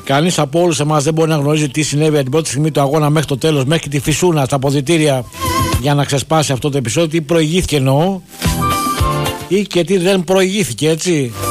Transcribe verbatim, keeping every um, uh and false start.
Κανείς από όλους εμάς δεν μπορεί να γνωρίζει τι συνέβη από την πρώτη στιγμή του αγώνα μέχρι το τέλος, μέχρι τη φυσούνα στα αποδυτήρια, για να ξεσπάσει αυτό το επεισόδιο. Τι προηγήθηκε εννοώ, ή και τι δεν προηγήθηκε, έτσι.